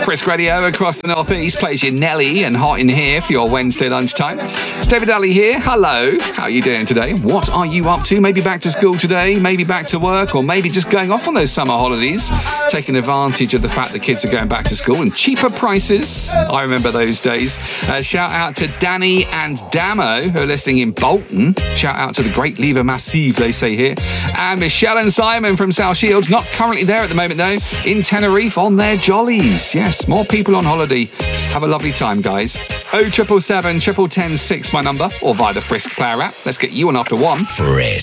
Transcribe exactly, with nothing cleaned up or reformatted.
Frisk Radio across the northeast plays you Nelly and Hot in Here for your Wednesday lunchtime. It's David Alley here. Hello. How are you doing today? What are you up to? Maybe back to school today, maybe back to work, or maybe just going off on those summer holidays, taking advantage of the fact that kids are going back to school and cheaper prices. I remember those days. Uh, shout out to Danny and Damo, who are listening in Bolton. Shout out to the Great Lever Massive, they say here. And Michelle and Simon from South Shields, not currently there at the moment though, in Tenerife on their jollies. Yes, more people on holiday. Have a lovely time, guys. oh triple seven, triple ten, six, my number, or via the Frisk Player app. Let's get you on after one. Frisk.